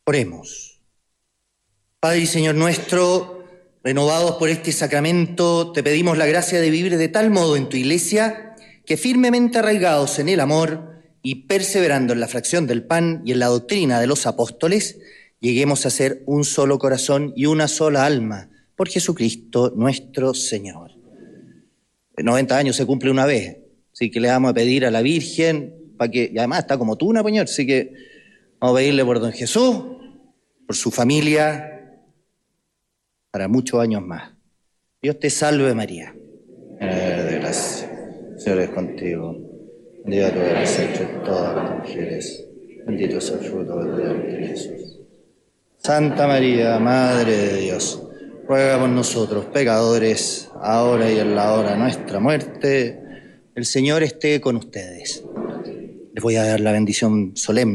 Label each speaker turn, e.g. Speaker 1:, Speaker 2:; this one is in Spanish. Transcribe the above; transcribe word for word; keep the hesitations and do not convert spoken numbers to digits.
Speaker 1: Oremos. Padre y Señor nuestro, renovados por este sacramento, te pedimos la gracia de vivir de tal modo en tu Iglesia que firmemente arraigados en el amor y perseverando en la fracción del pan y en la doctrina de los apóstoles, lleguemos a ser un solo corazón y una sola alma, por Jesucristo nuestro Señor. noventa años se cumple una vez, así que le vamos a pedir a la Virgen, para que, y además está como tú, una señor, así que vamos a pedirle por don Jesús, por su familia, para muchos años más. Dios te salve María. Llena de gracia, el Señor es contigo. Bendita tú eres entre todas las mujeres. Bendito es el fruto de tu vientre, Jesús. Santa María, Madre de Dios, ruega por nosotros pecadores, ahora y en la hora de nuestra muerte. El Señor esté con ustedes. Les voy a dar la bendición solemne.